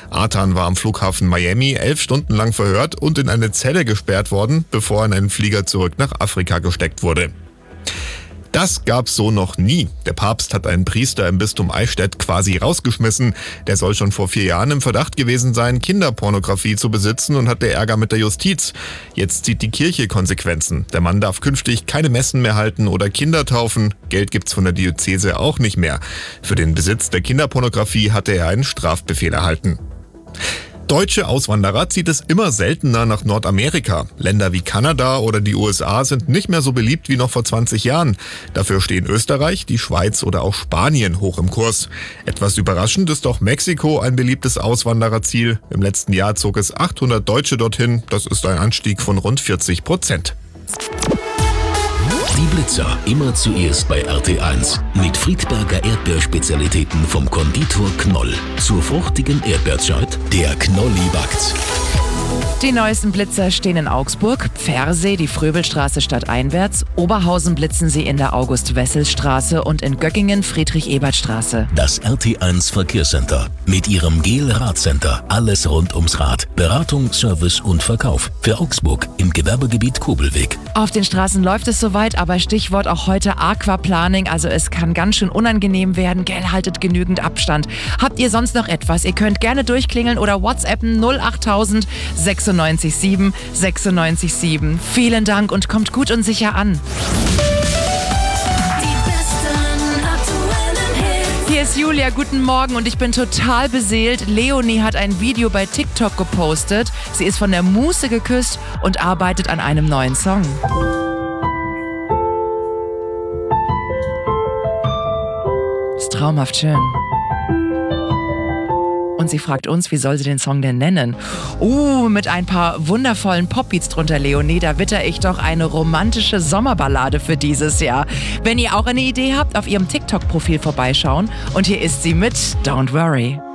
Artan war am Flughafen Miami 11 Stunden lang verhört und in eine Zelle gesperrt worden, bevor er in einen Flieger zurück nach Afrika gesteckt wurde. Das gab's so noch nie. Der Papst hat einen Priester im Bistum Eichstätt quasi rausgeschmissen. Der soll schon vor 4 Jahren im Verdacht gewesen sein, Kinderpornografie zu besitzen und hatte Ärger mit der Justiz. Jetzt zieht die Kirche Konsequenzen. Der Mann darf künftig keine Messen mehr halten oder Kinder taufen. Geld gibt's von der Diözese auch nicht mehr. Für den Besitz der Kinderpornografie hatte er einen Strafbefehl erhalten. Deutsche Auswanderer zieht es immer seltener nach Nordamerika. Länder wie Kanada oder die USA sind nicht mehr so beliebt wie noch vor 20 Jahren. Dafür stehen Österreich, die Schweiz oder auch Spanien hoch im Kurs. Etwas überraschend ist auch Mexiko ein beliebtes Auswandererziel. Im letzten Jahr zog es 800 Deutsche dorthin. Das ist ein Anstieg von rund 40%. Die Blitzer immer zuerst bei RT1 mit Friedberger Erdbeerspezialitäten vom Konditor Knoll. Zur fruchtigen Erdbeerzeit, der Knolli backt's. Die neuesten Blitzer stehen in Augsburg, Pfersee, die Fröbelstraße stadteinwärts, Oberhausen blitzen sie in der August-Wessel-Straße und in Göggingen Friedrich-Ebert-Straße. Das RT1 Verkehrscenter mit ihrem GEL-Radcenter. Alles rund ums Rad. Beratung, Service und Verkauf. Für Augsburg im Gewerbegebiet Kobelweg. Auf den Straßen läuft es soweit, aber Stichwort auch heute Aquaplaning, also es kann ganz schön unangenehm werden. Gell, haltet genügend Abstand. Habt ihr sonst noch etwas? Ihr könnt gerne durchklingeln oder WhatsAppen 08000 967 967. Vielen Dank und kommt gut und sicher an. Hier ist Julia, guten Morgen und ich bin total beseelt. Leonie hat ein Video bei TikTok gepostet. Sie ist von der Muße geküsst und arbeitet an einem neuen Song. Ist traumhaft schön. Und sie fragt uns, wie soll sie den Song denn nennen? Mit ein paar wundervollen Popbeats drunter, Leonie. Da witter ich doch eine romantische Sommerballade für dieses Jahr. Wenn ihr auch eine Idee habt, auf ihrem TikTok-Profil vorbeischauen. Und hier ist sie mit Don't Worry.